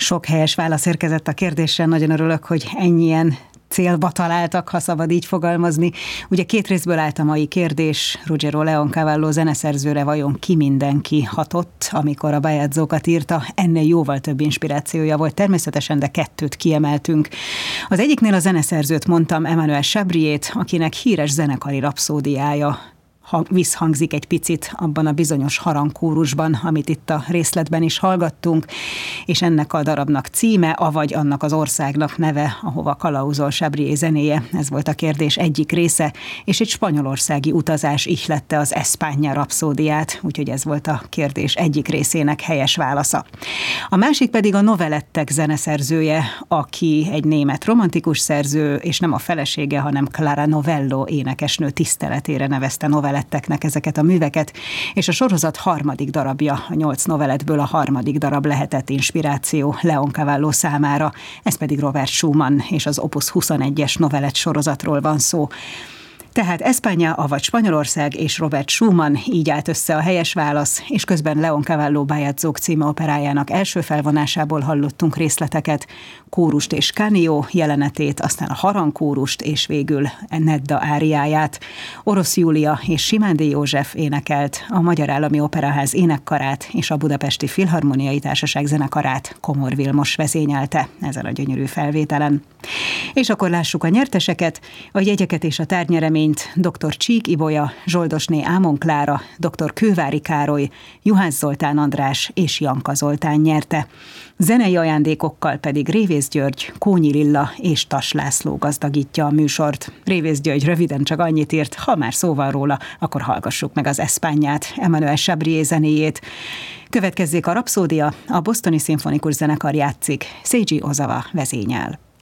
Sok helyes válasz érkezett a kérdésre, nagyon örülök, hogy ennyien célba találtak, ha szabad így fogalmazni. Ugye 2 részből állt a mai kérdés, Ruggiero Leoncavallo zeneszerzőre vajon ki mindenki hatott, amikor a bejátszókat írta, ennél jóval több inspirációja volt természetesen, de 2 kiemeltünk. Az egyiknél a zeneszerzőt mondtam, Emmanuel Chabriert, akinek híres zenekari rapszódiája visszhangzik egy picit abban a bizonyos harangkórusban, amit itt a részletben is hallgattunk, és ennek a darabnak címe, avagy annak az országnak neve, ahova kalauzol Chabrier zenéje. Ez volt a kérdés egyik része, és egy spanyolországi utazás ihlette az España rapszódiát, úgyhogy ez volt a kérdés egyik részének helyes válasza. A másik pedig a novelettek zeneszerzője, aki egy német romantikus szerző, és nem a felesége, hanem Clara Novello énekesnő tiszteletére nevezte noveletteknek ezeket a műveket, és a sorozat 3. darabja, a 8 noveletből a 3. darab lehetett inspiráció Leoncavallo számára, ez pedig Robert Schumann és az Opus 21-es novelett sorozatról van szó. Tehát España, avagy Spanyolország és Robert Schumann, így állt össze a helyes válasz, és közben Leoncavallo Bejátszók című operájának első felvonásából hallottunk részleteket, kórust és Canio jelenetét, aztán a harangkórust, és végül Nedda áriáját. Orosz Júlia és Simándi József énekelt, a Magyar Állami Operaház énekkarát és a Budapesti Filharmoniai Társaság zenekarát Komor Vilmos vezényelte ezen a gyönyörű felvételen. És akkor lássuk a nyerteseket, a jegyeket és a tárgyereményt dr. Csík Ibolya, Zsoldosné Ámon Klára, dr. Kővári Károly, Juhász Zoltán András és Janka Zoltán nyerte. Zenei ajándékokkal pedig Révész György, Kónyi Lilla és Tass László gazdagítja a műsort. Révész György röviden csak annyit írt, ha már szó van róla, akkor hallgassuk meg az Españát, Emmanuel Chabrier zenéjét. Következzék a rapszódia, a Bostoni Szimfonikus Zenekar játszik, Seiji Ozawa vezényel.